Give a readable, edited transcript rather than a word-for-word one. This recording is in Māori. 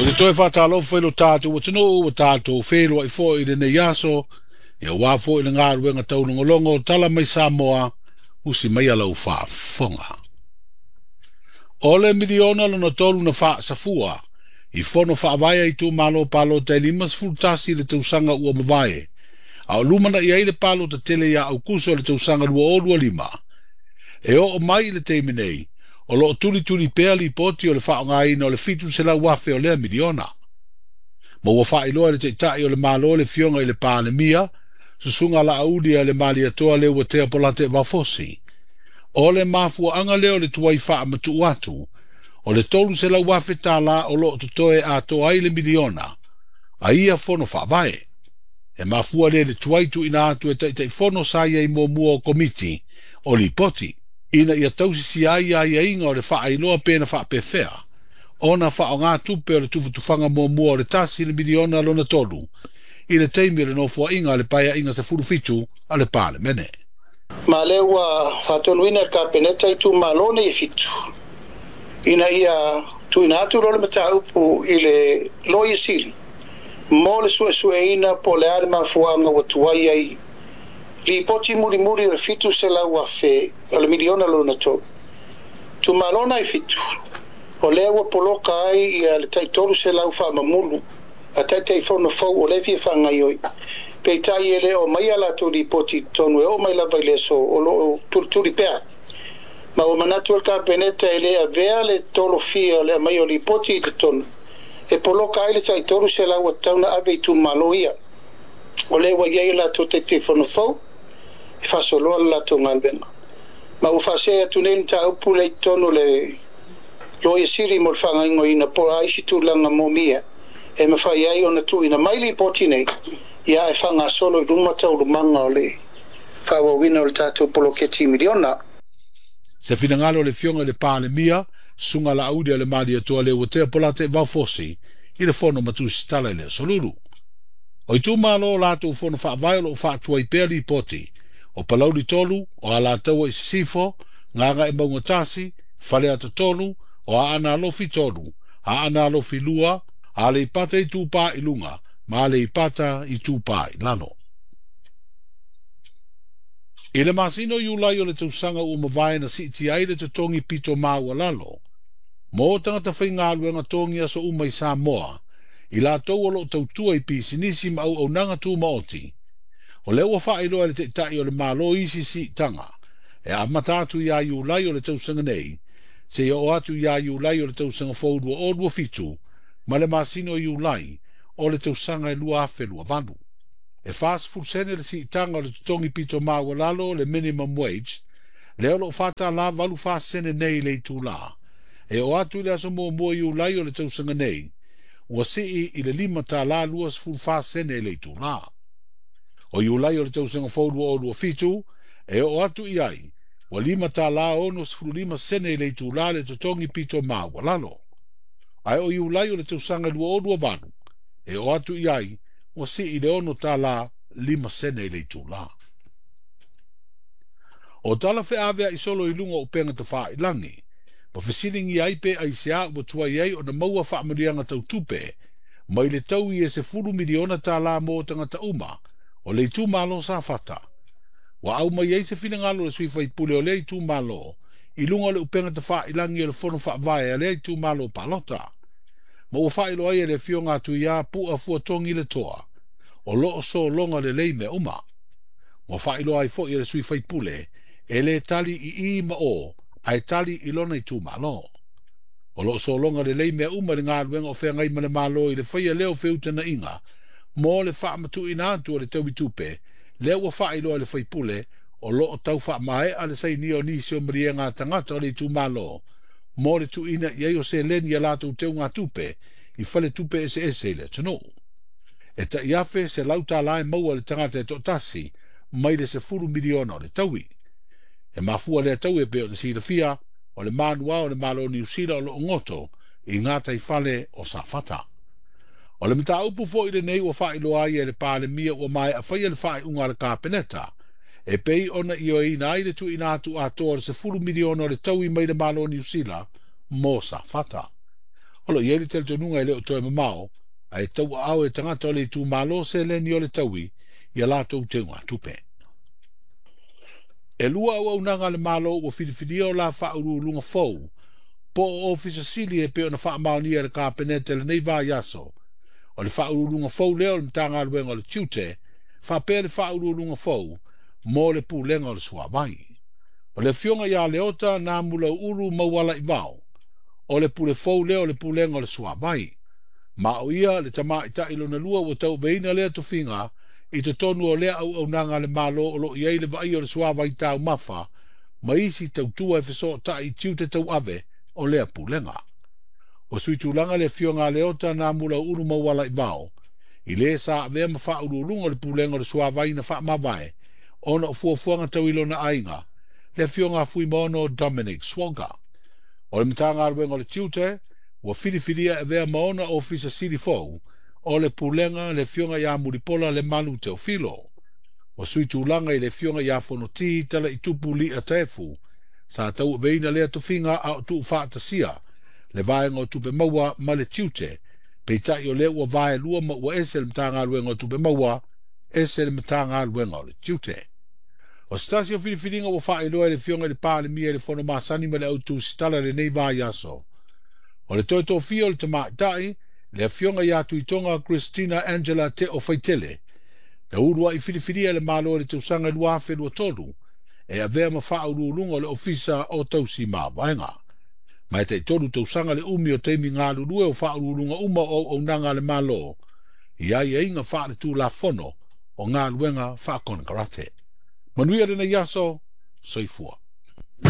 O te toi whatalo whaelo tātou o tino o tātou whelo ai fo i rene iaso, e o wafo i ngā ruenga taunu ngolongo tala mai Samoa, usi mai alau whaafonga. Ole miliona lona tolu na wha safua, i fono whaavaya i tū malo palo te limas fultasi le tausanga ua mawae, a o lumana i aile palo te tele ia au kuso le tausanga lua o lua lima. E o mai le teiminei, o lo tuli pea li poti o le whaonga ina o le fitu se la wafe o lea miliona. Ma ua wha iloa le te itai o le malo le fionga i le pāne mia, susunga la audia le mali atoa le ua tea polate wafosi. O le mafua anga leo le tuai wha matu watu, o le tolu se la wafe tā la o lo tutoe a toa i le miliona, a ia fono wha vae. E mafua le tuai tu ina atu e tai fono sa ia i mua o komiti o li poti. Ina ia tausi si ia inga o le wha ailoa pēna wha pēwhea. Ona wha o ngā tupe o le tufanga mua o le tasi le miliona lona tolu. I le teimi le nofua inga le paia inga se furu fitu a le pāle mene. Ma le ua whatonu ina ka peneta i tu malone i fitu. Ina ia tu ina atu role mata upu i le loia sili. Mo le sue ina po le are mafuanga wa tuai ai. Ripoti muri le fitu se la ua fe o le miliona lona tolu. Tu malona i fitu. O le ua poloka ai i le taitolu se la ufa mamulu. A tai fono fau o le fia whanga ioi. Pei tai ele o mai ala tu ripoti tonu e o mai lava i le so o lo tuli pea. Ma o manatu al ka peneta ele a vea le tolo fia le mai o ripoti i te tonu. E poloka ai le taitolu se la ua tauna ave i tu malo ia. O le ua iei la tu te fono fau. I fasoloa la tu ngalbenga. Ma ufasea tu nel ta upu le tonu le loia siri mo whanga ingo ina po aisi tu langa mo mia. E me whai ai ona tu ina maili poti nei. Ia e whanga solo i rumata o lumanga o le whawa wina o le tātou poloketi miliona. Se finangalo le fionga le pāle mia, sunga la audia le mali atua le uatea polate vaufosi, i le fono matu sitala le solulu. O i tu malo lātou fono whaavai o whaatua i pēli i poti, o palauri tolu, o ala taua i sifo, nganga e maunga tasi, whale ata tolu, o a ana alofi tolu, a ana alofi lua, a le ipata i tūpā i lunga, ma le ipata i tūpā i lano. I le masino i ulai o le tausanga ua mawai na si iti aile te tongi pito maua lalo, mo tangata whai ngā luenga tongi aso umai Samoa, i la tau alo tautua i pisi nisi ma au nanga tū maoti. O le ua wha iloa le te itai o le malo isi si tanga, e a matatu ia i ulai o le tausanga nei, se ia o atu ia i ulai o le tausanga fōrua o lua fitu, ma le masino i ulai o le tausanga e lua afe lua vanu. E fast food sene le si tanga o le tutongi pito maua lalo le minimum wage, le olo fata la valu fast sene nei le tu la, e o atu le aso mua i ulai o le tausanga nei, ua sii i le lima ta la luas full fast sene le tu la. O iulai o le tausanga fōrua o lua fitu, e o atu i ai, wa lima tā la onos furu lima sene le tu la le totongi pito maua lalo. Ai o iulai o le tausanga lua o lua vanu, e o atu i ai, wa si i le ono tā la lima sene le tu la. O tala fe avea i solo i lunga o penga te wha i langi, pa fesilingi ai pe ai sea ua tua i ai o na maua wha marianga tau tupe, mai le tau i e se furu miliona tā la mo tangata uma, o le tu malo sa fata. Wa au mai ei se finangalo le suifa i pule o le tu malo, i lunga le upenga te wha i langi o le fono wha vai a le tu malo palota. Ma ua wha ilo ai le fionga tu ia pu a fua tongi le toa, o loo so longa le leime uma. Wa wha ilo ai fo i le suifa i pule, e le tali i ma o, ai tali i lona i tu malo. O loo so longa le leime uma le ngā ruenga o whea ngai ma le malo i le whaia leo wheuta na inga, mo le wha matu ina atu o le tau i tupe, le ua wha iloa le whaipule, o lo o tau wha mai a le sai nio nisi o maria ngā tangata o le tu malo, mo le tu ina iei o se leni a lātou teu ngā tupe, i whale tupe ese le tano. E ta iafe se lauta lai maua le tangata e totasi, mai le se furu miliona o le taui. E mafua le tau e pe o le sila fia, o le manua o le malo ni usila o lo ngoto, i ngātai whale o sa fata. O le mita upu fo i le nei ua wha ilo ai e le pāle mia ua mai a whaia le wha unga le kāpeneta. E pei ona i o ina ai le tu ina atu a toa le se furu miliona o le tau i mai le malo ni usila, mo sa fata. Holo ieri tel tonunga ele o toe mamao, ai tau au e tangata o le tu malo se le ni o le taui, ia lato te ngā tupe. E lua au nanga le malo o whidiwhidia o la wha uru lunga fau, po o ofisa sili e peo na wha maoni e le ka penete le nei vā yaso, o le wha uru lunga fau leo le mtanga luenga o le tiute, wha pēr le wha uru lunga fau, mo le pūlenga o le suawai. O le fionga ia leota nā mula uru mauala i vau, o le pule fau leo le pūlenga o le suawai. Ma o ia le tama ita ilo na lua o tau veina lea to finga, i te tonu o lea au nanga le malo o lo iei le vai o le suawai tau mafa, ma isi tau tua e feso ta i tiute tau ave o lea pūlenga. O sui tūlanga le fionga leota nā mula uru mauala i vau, i le sa avea ma wha uru lunga le pūlenga o le suawai na wha mawae, ona o fuafuanga tau ilo na ainga, le fionga fui mono Dominic Swonga. O le mtanga aruenga o le tiute, ua whiriwhiria e vea maona o fisa siri fau, o le pūlenga le fionga ia muripola le manu teo filo. O sui tūlanga i le fionga ia whanoti tala i tupu li a tefu, sa tau veina lea tofinga a o tuu whaatasia, le vaenga o tupe maua ma le tiute, peitai o le ua vae lua ma ua ese le mtanga aruenga o tupe maua, ese le mtanga aruenga o le tiute. O stasi o whiriwhiringa wa wha iloa le fionga le pā le mia le whono masani ma le autu sitala le nei vā yaso. O le toi tōwhia o le tamaitai, le fionga ia tuitonga Christina Angela te o whaitele. Le urua i whiriwhiria le malo le tausanga lua whenua tolu, e a vea ma wha urulunga le ofisa o tausi mā vaenga. Mai te tolu tausanga le umi o teimi ngā lulue o wha urulunga uma o nanga le malo, ia ia inga wha le tū la fono o ngā luenga wha kona karate. Manuia rena yaso, soifua.